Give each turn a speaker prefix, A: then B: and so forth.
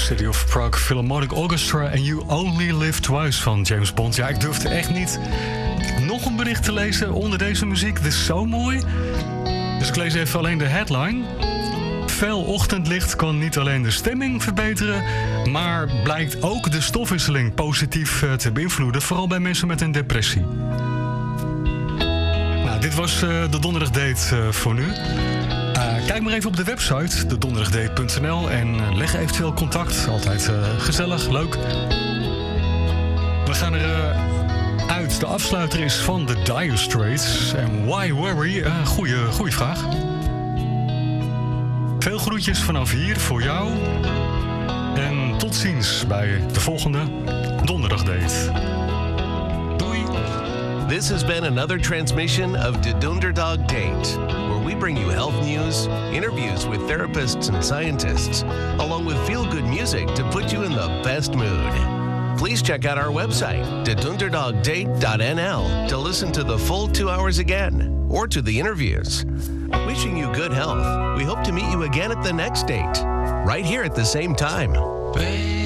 A: City of Prague Philharmonic Orchestra en You Only Live Twice van James Bond. Ja, ik durfde echt niet nog een bericht te lezen onder deze muziek. Dit is zo mooi. Dus ik lees even alleen de headline. Fel ochtendlicht kan niet alleen de stemming verbeteren, maar blijkt ook de stofwisseling positief te beïnvloeden, vooral bij mensen met een depressie. Nou, dit was de Donderdag Date voor nu. Kijk maar even op de website, dedonderdagdate.nl, en leg eventueel contact. Altijd gezellig, leuk. We gaan er uit. De afsluiter is van The Dire Straits. En Why Worry? Goeie vraag. Veel groetjes vanaf hier voor jou. En tot ziens bij de volgende Donderdag Date. Doei.
B: This has been another transmission of The Donderdag Date, where we bring you health news, interviews with therapists and scientists, along with feel-good music to put you in the best mood. Please check out our website, dedonderdagdate.nl, to listen to the full 2 hours again, or to the interviews. Wishing you good health. We hope to meet you again at the next date, right here at the same time.